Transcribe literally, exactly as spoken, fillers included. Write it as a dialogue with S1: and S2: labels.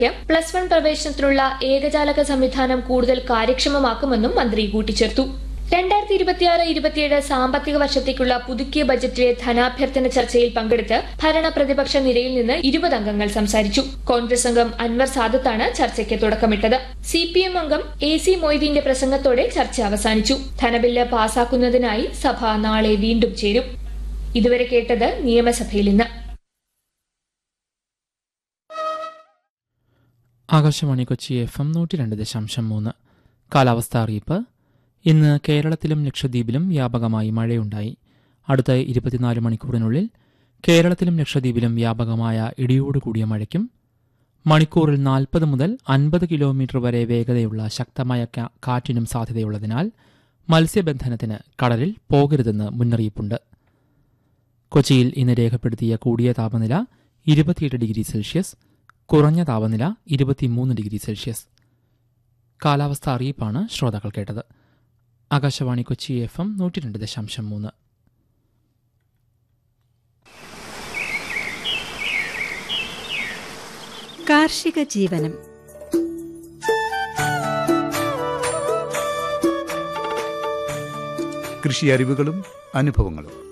S1: Plus one പ്രവേശനത്തിനുള്ള ഏകജാലക സംവിധാനം കൂടുതൽ കാര്യക്ഷമമാക്കുമെന്നും മന്ത്രി കൂട്ടിച്ചേർത്തു. രണ്ടായിരത്തി ഇരുപത്തിയാറ് ഇരുപത്തിയേഴ് സാമ്പത്തിക വർഷത്തേക്കുള്ള പുതുക്കിയ ബജറ്റിലെ ധനാഭ്യർത്ഥന ചർച്ചയിൽ പങ്കെടുത്ത് ഭരണ പ്രതിപക്ഷ നിരയിൽ നിന്ന് ഇരുപത് അംഗങ്ങൾ സംസാരിച്ചു. കോൺഗ്രസ് അംഗം അൻവർ സാദത്താണ് ചർച്ചയ്ക്ക് തുടക്കമിട്ടത്. സി പി എം അംഗം എ സി മൊയ്തീന്റെ പ്രസംഗത്തോടെ ചർച്ച അവസാനിച്ചു. ധനബില്ല് പാസാക്കുന്നതിനായി സഭ നാളെ വീണ്ടും ചേരും. ഇതുവരെ കേട്ടത് നിയമസഭയിൽ ഇന്ന്.
S2: ആകാശവാണി കൊച്ചി എഫ് എം നൂറ്റി രണ്ട് ദശാംശം മൂന്ന്. കാലാവസ്ഥാ അറിയിപ്പ്. ഇന്ന് കേരളത്തിലും ലക്ഷദ്വീപിലും വ്യാപകമായി മഴയുണ്ടായി. അടുത്ത ഇരുപത്തിനാല് മണിക്കൂറിനുള്ളിൽ കേരളത്തിലും ലക്ഷദ്വീപിലും വ്യാപകമായ ഇടിയോടുകൂടിയ മഴയ്ക്കും മണിക്കൂറിൽ നാൽപ്പത് മുതൽ അൻപത് കിലോമീറ്റർ വരെ വേഗതയുള്ള ശക്തമായ കാറ്റിനും സാധ്യതയുള്ളതിനാൽ മത്സ്യബന്ധനത്തിന് കടലിൽ പോകരുതെന്ന് മുന്നറിയിപ്പുണ്ട്. കൊച്ചിയിൽ ഇന്ന് രേഖപ്പെടുത്തിയ കൂടിയ താപനില ഇരുപത്തിയെട്ട് ഡിഗ്രി സെൽഷ്യസ്, കുറഞ്ഞ താപനില ഇരുപത്തിമൂന്ന് ഡിഗ്രി സെൽഷ്യസ്. കാലാവസ്ഥാ അറിയിപ്പാണ് ശ്രോതാക്കൾ കേട്ടത്. ആകാശവാണി കൊച്ചി എഫ് എം നൂറ്റി രണ്ട് ദശാംശം മൂന്ന്.
S3: കാർഷിക ജീവനം.
S4: കൃഷി അറിവുകളും അനുഭവങ്ങളും